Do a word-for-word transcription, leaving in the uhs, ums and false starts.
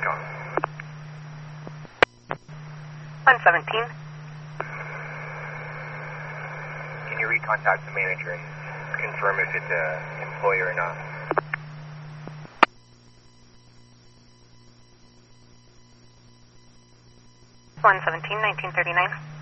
on. one seventeen. Can you recontact the manager and confirm if it's an employer or not? one seventeen, nineteen thirty-nine.